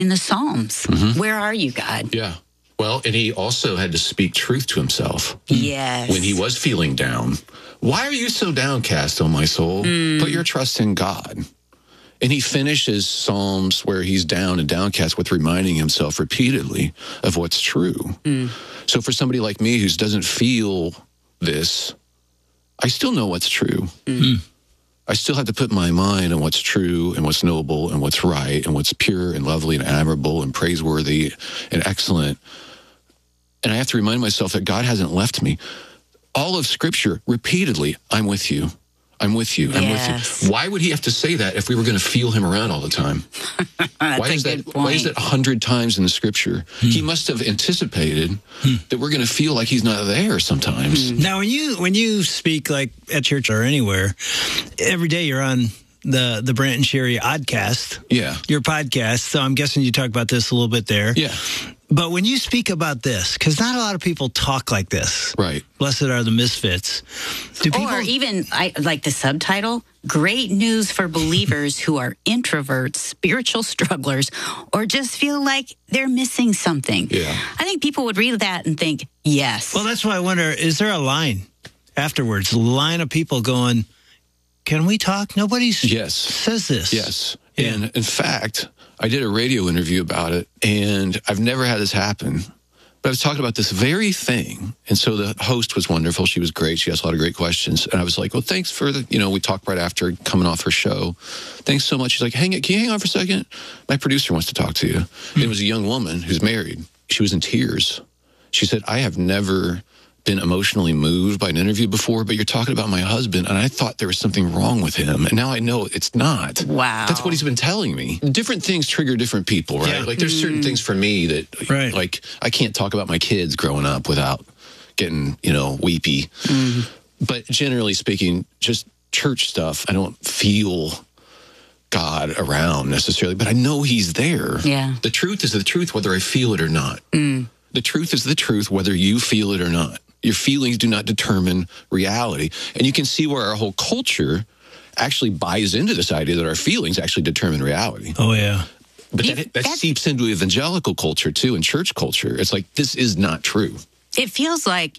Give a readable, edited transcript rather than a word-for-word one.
in the Psalms. Where are you, God? Yeah. Well, and he also had to speak truth to himself. Yes. When he was feeling down. Why are you so downcast, O my soul? Put your trust in God. And he finishes Psalms where he's down and downcast with reminding himself repeatedly of what's true. So for somebody like me who doesn't feel this, I still know what's true. I still have to put my mind on what's true and what's noble and what's right and what's pure and lovely and admirable and praiseworthy and excellent. And I have to remind myself that God hasn't left me. All of Scripture, repeatedly, I'm with you. I'm with you. I'm with you. Why would he have to say that if we were going to feel him around all the time? Why is that 100 times in the Scripture? He must have anticipated that we're going to feel like he's not there sometimes. Now, when you speak like at church or anywhere, every day you're on the Brant and Sherry Oddcast. Yeah. Your podcast. So I'm guessing you talk about this a little bit there. Yeah. But when you speak about this, because not a lot of people talk like this. Right. Blessed are the misfits. Do people... Or even, I like the subtitle, Great News for Believers Who Are Introverts, Spiritual Strugglers, or just feel like they're missing something. Yeah. I think people would read that and think, yes. Well, that's why I wonder, is there a line afterwards? A line of people going, can we talk? Nobody says this. Yes. Yeah. And in fact, I did a radio interview about it, and I've never had this happen. But I was talking about this very thing. And so the host was wonderful. She was great. She asked a lot of great questions. And I was like, well, thanks for we talked right after coming off her show. Thanks so much. She's like, can you hang on for a second? My producer wants to talk to you. And it was a young woman who's married. She was in tears. She said, I have never been emotionally moved by an interview before, but you're talking about my husband, and I thought there was something wrong with him, and now I know it's not. Wow. That's what he's been telling me. Different things trigger different people, right? Yeah. Like, there's certain things for me that, like, I can't talk about my kids growing up without getting, weepy. But generally speaking, just church stuff, I don't feel God around necessarily, but I know he's there. Yeah. The truth is the truth, whether I feel it or not. The truth is the truth, whether you feel it or not. Your feelings do not determine reality. And you can see where our whole culture actually buys into this idea that our feelings actually determine reality. Oh, yeah. But that seeps into evangelical culture, too, and church culture. It's like, this is not true. It feels like